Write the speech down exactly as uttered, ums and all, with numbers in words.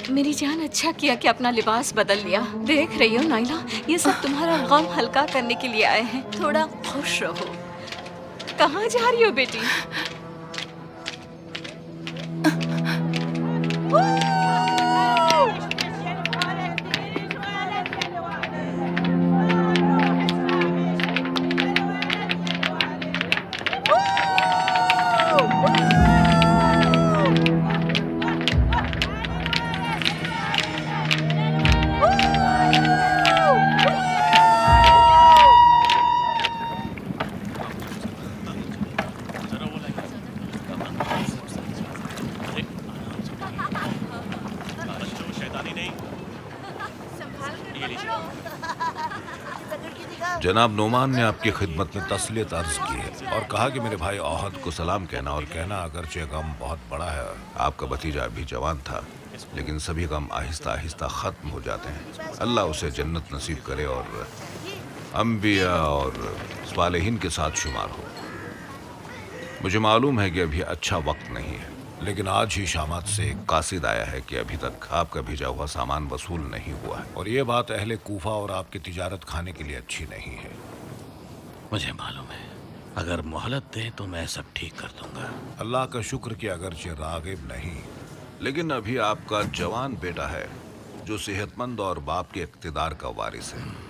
मेरी जान, अच्छा किया कि अपना लिबास बदल लिया। देख रही हो नाइला, ये सब तुम्हारा गम हल्का करने के लिए आए हैं। थोड़ा खुश रहो। कहाँ जा रही हो बेटी? जनाब नोमान ने आपकी खिदमत में तस्लीत अर्ज की है और कहा कि मेरे भाई औहद को सलाम कहना और कहना अगरचे गम बहुत बड़ा है। आपका भतीजा अभी जवान था, लेकिन सभी गम आहिस्ता आहिस्ता ख़त्म हो जाते हैं। अल्लाह उसे जन्नत नसीब करे और अंबिया और सालेहीन के साथ शुमार हो। मुझे मालूम है कि अभी अच्छा वक्त नहीं है, लेकिन आज ही शामात से एक कासिद आया है कि अभी तक आपका भेजा हुआ सामान वसूल नहीं हुआ है और ये बात अहले कूफा और आपकी तिजारत खाने के लिए अच्छी नहीं है। मुझे मालूम है, अगर मोहलत दें तो मैं सब ठीक कर दूंगा। अल्लाह का शुक्र कि अगरचे रागिब नहीं, लेकिन अभी आपका जवान बेटा है जो सेहतमंद और बाप के इक़्तिदार का वारिस है।